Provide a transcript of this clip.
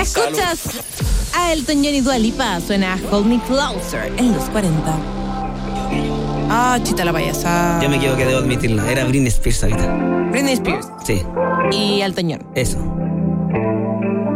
Escuchas a Elton John y Dua Lipa. Suena Hold Me Closer en los 40. Ah, chita la payasa. Yo me equivoqué, debo admitirlo. Era Britney Spears ahorita. Britney Spears. Sí. Y Elton John. Eso.